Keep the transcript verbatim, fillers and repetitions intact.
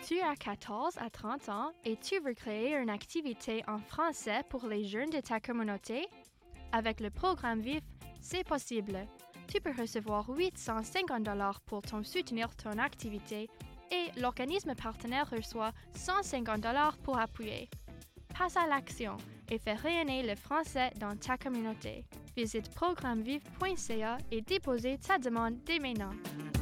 Tu as quatorze à trente ans et tu veux créer une activité en français pour les jeunes de ta communauté? Avec le programme V I F, c'est possible. Tu peux recevoir huit cent cinquante dollars pour ton soutenir ton activité et l'organisme partenaire reçoit cent cinquante dollars pour appuyer. Passe à l'action et fais rayonner le français dans ta communauté. Visite programme vive point c a et déposez ta demande dès maintenant.